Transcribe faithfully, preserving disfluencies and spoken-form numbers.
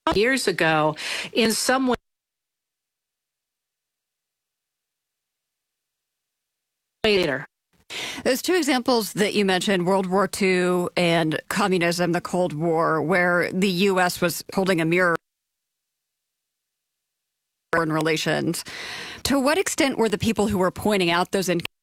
years ago, in some way. Later. Those two examples that you mentioned, World War Two and communism, the Cold War, where the U S was holding a mirror in relations, to what extent were the people who were pointing out those